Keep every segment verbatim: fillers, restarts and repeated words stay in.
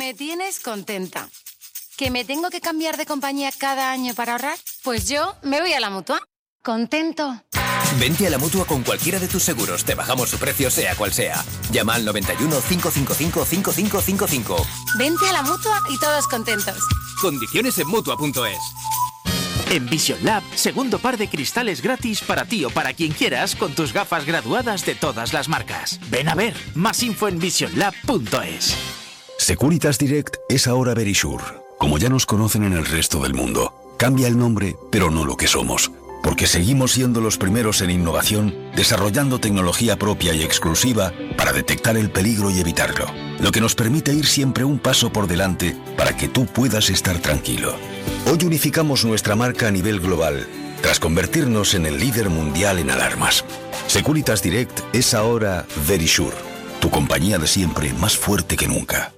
Me tienes contenta. ¿Que me tengo que cambiar de compañía cada año para ahorrar? Pues yo me voy a la Mutua. Contento. Vente a la Mutua con cualquiera de tus seguros. Te bajamos su precio sea cual sea. Llama al noventa y uno, cinco cinco cinco, cinco cinco cinco cinco. Vente a la Mutua y todos contentos. Condiciones en Mutua punto es. En Vision Lab, segundo par de cristales gratis para ti o para quien quieras con tus gafas graduadas de todas las marcas. Ven a ver, más info en vision lab punto es. Securitas Direct es ahora Verisure. Como ya nos conocen en el resto del mundo, cambia el nombre, pero no lo que somos. Porque seguimos siendo los primeros en innovación, desarrollando tecnología propia y exclusiva para detectar el peligro y evitarlo. Lo que nos permite ir siempre un paso por delante para que tú puedas estar tranquilo. Hoy unificamos nuestra marca a nivel global, tras convertirnos en el líder mundial en alarmas. Securitas Direct es ahora Verisure, tu compañía de siempre más fuerte que nunca.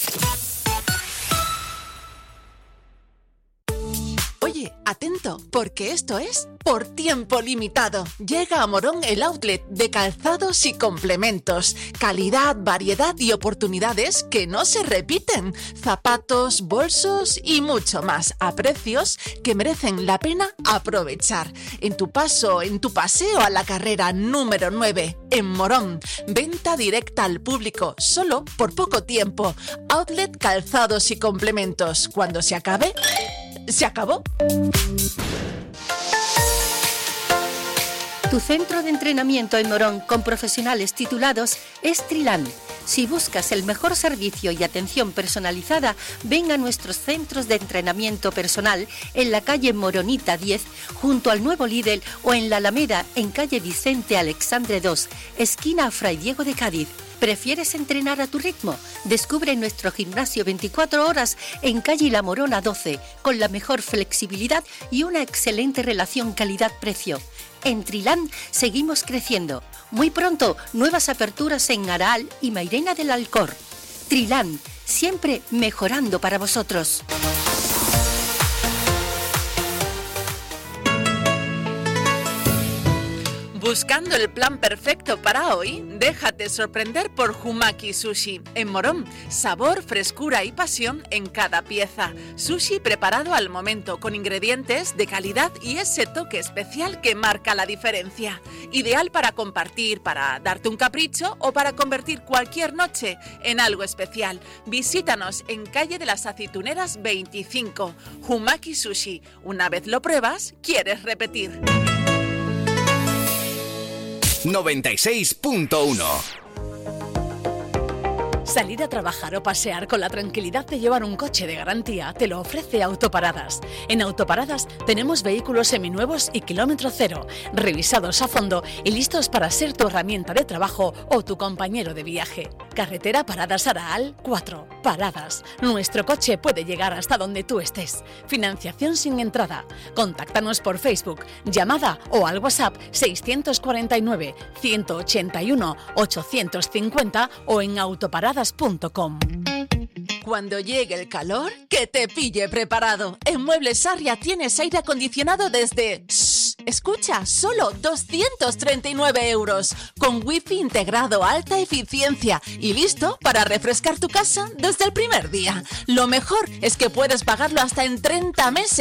Oye, atento, porque esto es por tiempo limitado. Llega a Morón el outlet de calzados y complementos. Calidad, variedad y oportunidades que no se repiten. Zapatos, bolsos y mucho más a precios que merecen la pena aprovechar. En tu paso, en tu paseo a la carrera número nueve, en Morón. Venta directa al público, solo por poco tiempo. Outlet calzados y complementos. Cuando se acabe, se acabó. Tu centro de entrenamiento en Morón con profesionales titulados es Trilán. Si buscas el mejor servicio y atención personalizada, ven a nuestros centros de entrenamiento personal en la calle Moronita diez, junto al nuevo Lidl, o en la Alameda, en calle Vicente Alexandre dos, esquina Fray Diego de Cádiz. ¿Prefieres entrenar a tu ritmo? Descubre nuestro gimnasio veinticuatro horas en calle La Morona doce, con la mejor flexibilidad y una excelente relación calidad-precio. En Trilán seguimos creciendo. Muy pronto, nuevas aperturas en Araal y Mairena del Alcor. Trilán, siempre mejorando para vosotros. Buscando el plan perfecto para hoy, déjate sorprender por Humaki Sushi. En Morón, sabor, frescura y pasión en cada pieza. Sushi preparado al momento, con ingredientes de calidad y ese toque especial que marca la diferencia. Ideal para compartir, para darte un capricho o para convertir cualquier noche en algo especial. Visítanos en calle de las Aceituneras veinticinco. Humaki Sushi. Una vez lo pruebas, quieres repetir. noventa y seis punto uno. Salir a trabajar o pasear con la tranquilidad de llevar un coche de garantía te lo ofrece Autoparadas. En Autoparadas tenemos vehículos seminuevos y kilómetro cero, revisados a fondo y listos para ser tu herramienta de trabajo o tu compañero de viaje. Carretera Paradas Araal cuatro. Paradas. Nuestro coche puede llegar hasta donde tú estés. Financiación sin entrada. Contáctanos por Facebook, llamada o al WhatsApp seiscientos cuarenta y nueve, ciento ochenta y uno, ochocientos cincuenta o en autoparadas punto com. Cuando llegue el calor, que te pille preparado. En Muebles Sarria tienes aire acondicionado desde... Shh, escucha, solo doscientos treinta y nueve euros. Con wifi integrado, alta eficiencia y listo para refrescar tu casa desde el primer día. Lo mejor es que puedes pagarlo hasta en treinta meses.